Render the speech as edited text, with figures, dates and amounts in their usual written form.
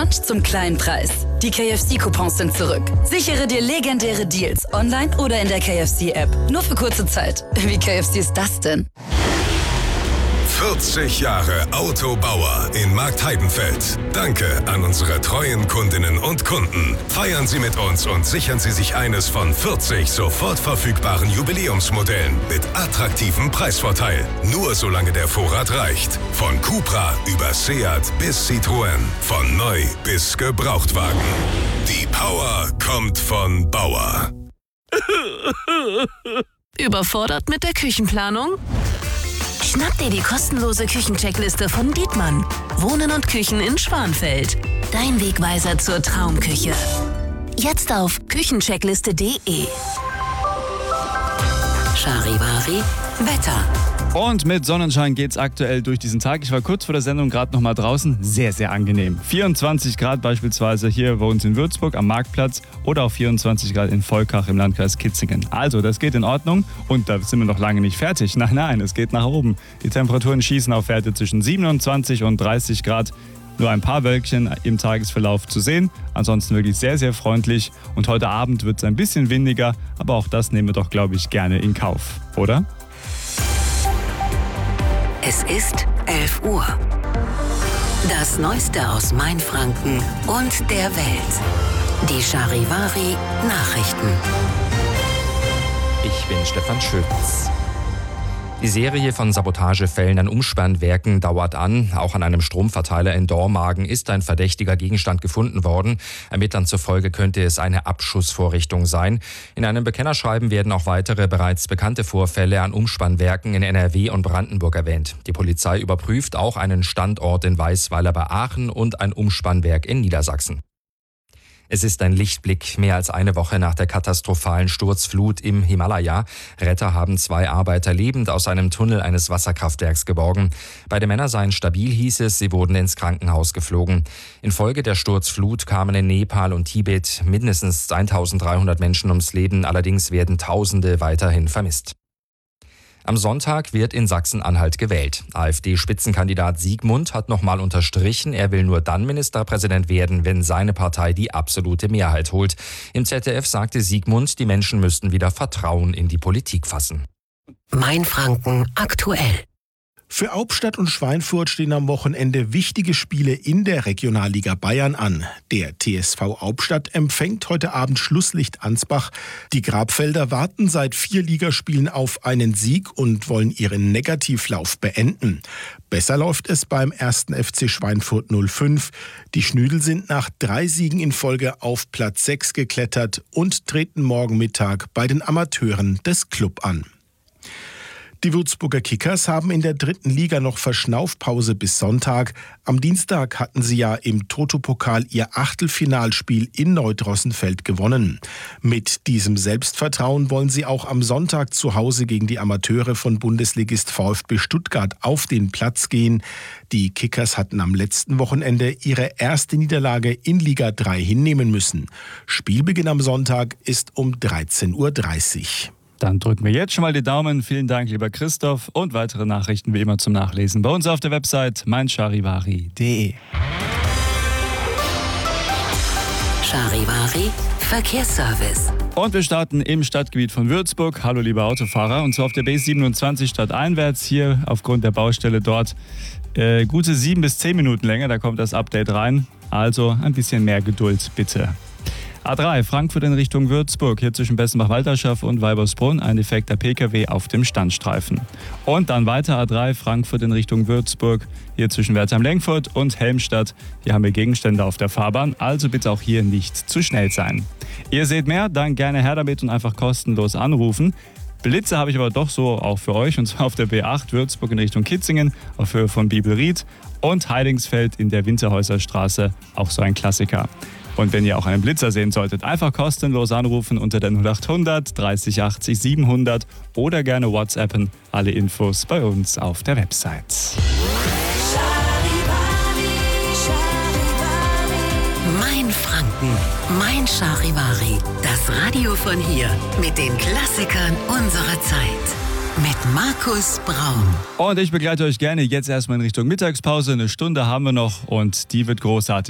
Lunch zum kleinen Preis. Die KFC-Coupons sind zurück. Sichere dir legendäre Deals online oder in der KFC-App. Nur für kurze Zeit. Wie KFC ist das denn? 40 Jahre Autobauer in Marktheidenfeld. Danke an unsere treuen Kundinnen und Kunden. Feiern Sie mit uns und sichern Sie sich eines von 40 sofort verfügbaren Jubiläumsmodellen mit attraktivem Preisvorteil. Nur solange der Vorrat reicht. Von Cupra über Seat bis Citroën. Von neu bis Gebrauchtwagen. Die Power kommt von Bauer. Überfordert mit der Küchenplanung? Schnapp dir die kostenlose Küchencheckliste von Dietmann. Wohnen und Küchen in Schwanfeld. Dein Wegweiser zur Traumküche. Jetzt auf küchencheckliste.de. Charivari Wetter. Und mit Sonnenschein geht's aktuell durch diesen Tag. Ich war kurz vor der Sendung gerade noch mal draußen. Sehr, sehr angenehm. 24 Grad beispielsweise hier bei uns in Würzburg am Marktplatz oder auch 24 Grad in Volkach im Landkreis Kitzingen. Also, das geht in Ordnung und da sind wir noch lange nicht fertig. Nein, es geht nach oben. Die Temperaturen schießen auf Werte zwischen 27 und 30 Grad. Nur ein paar Wölkchen im Tagesverlauf zu sehen. Ansonsten wirklich sehr, sehr freundlich. Und heute Abend wird es ein bisschen windiger. Aber auch das nehmen wir doch, glaube ich, gerne in Kauf. Oder? Es ist 11 Uhr. Das Neueste aus Mainfranken und der Welt. Die Charivari Nachrichten. Ich bin Stefan Schütz. Die Serie von Sabotagefällen an Umspannwerken dauert an. Auch an einem Stromverteiler in Dormagen ist ein verdächtiger Gegenstand gefunden worden. Ermittlern zufolge könnte es eine Abschussvorrichtung sein. In einem Bekennerschreiben werden auch weitere bereits bekannte Vorfälle an Umspannwerken in NRW und Brandenburg erwähnt. Die Polizei überprüft auch einen Standort in Weißweiler bei Aachen und ein Umspannwerk in Niedersachsen. Es ist ein Lichtblick, mehr als eine Woche nach der katastrophalen Sturzflut im Himalaya. Retter haben 2 Arbeiter lebend aus einem Tunnel eines Wasserkraftwerks geborgen. Beide Männer seien stabil, hieß es, sie wurden ins Krankenhaus geflogen. Infolge der Sturzflut kamen in Nepal und Tibet mindestens 1300 Menschen ums Leben, allerdings werden Tausende weiterhin vermisst. Am Sonntag wird in Sachsen-Anhalt gewählt. AfD-Spitzenkandidat Siegmund hat nochmal unterstrichen, er will nur dann Ministerpräsident werden, wenn seine Partei die absolute Mehrheit holt. Im ZDF sagte Siegmund, die Menschen müssten wieder Vertrauen in die Politik fassen. Mainfranken aktuell. Für Hauptstadt und Schweinfurt stehen am Wochenende wichtige Spiele in der Regionalliga Bayern an. Der TSV Hauptstadt empfängt heute Abend Schlusslicht Ansbach. Die Grabfelder warten seit 4 Ligaspielen auf einen Sieg und wollen ihren Negativlauf beenden. Besser läuft es beim 1. FC Schweinfurt 05. Die Schnüdel sind nach 3 Siegen in Folge auf Platz 6 geklettert und treten morgen Mittag bei den Amateuren des Club an. Die Würzburger Kickers haben in der 3. Liga noch Verschnaufpause bis Sonntag. Am Dienstag hatten sie ja im Toto-Pokal ihr Achtelfinalspiel in Neudrossenfeld gewonnen. Mit diesem Selbstvertrauen wollen sie auch am Sonntag zu Hause gegen die Amateure von Bundesligist VfB Stuttgart auf den Platz gehen. Die Kickers hatten am letzten Wochenende ihre erste Niederlage in Liga 3 hinnehmen müssen. Spielbeginn am Sonntag ist um 13:30 Uhr. Dann drücken wir jetzt schon mal die Daumen. Vielen Dank, lieber Christoph. Und weitere Nachrichten wie immer zum Nachlesen bei uns auf der Website meincharivari.de. Charivari Verkehrsservice. Und wir starten im Stadtgebiet von Würzburg. Hallo, liebe Autofahrer. Und zwar auf der B27 stadteinwärts. Hier aufgrund der Baustelle dort gute 7 bis 10 Minuten länger. Da kommt das Update rein. Also ein bisschen mehr Geduld, bitte. A3 Frankfurt in Richtung Würzburg, hier zwischen Bessenbach-Walterschaft und Weibersbrunn ein defekter Pkw auf dem Standstreifen. Und dann weiter A3 Frankfurt in Richtung Würzburg, hier zwischen Wertheim-Lenkfurt und Helmstadt. Hier haben wir Gegenstände auf der Fahrbahn, also bitte auch hier nicht zu schnell sein. Ihr seht mehr, dann gerne her damit und einfach kostenlos anrufen. Blitze habe ich aber doch so auch für euch, und zwar auf der B8 Würzburg in Richtung Kitzingen auf Höhe von Bibelried und Heidingsfeld in der Winterhäuserstraße, auch so ein Klassiker. Und wenn ihr auch einen Blitzer sehen solltet, einfach kostenlos anrufen unter der 0800 30 80 700 oder gerne WhatsAppen. Alle Infos bei uns auf der Website. Mainfranken, mein Charivari. Das Radio von hier mit den Klassikern unserer Zeit. Mit Markus Braun. Und ich begleite euch gerne jetzt erstmal in Richtung Mittagspause. Eine Stunde haben wir noch und die wird großartig.